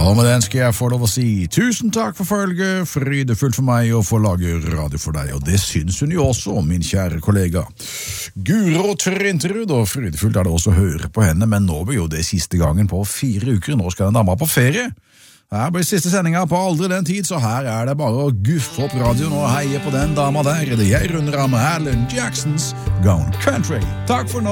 Og med den skal jeg få lov å si tusen takk for følget, frydefullt for meg å få lage radio for deg, og det syns hun jo også, min kjære kollega Guro Trinterud, og frydefullt er det også å høre på henne, men nå blir jo det siste gangen på 4 uker, nå skal den dama på ferie. Her blir siste sendinga på aldri den tid, så her er det bare å guffe opp radioen og heie på den dama der. Det jeg runder av med Alan Jacksons Gone Country. Takk for nå.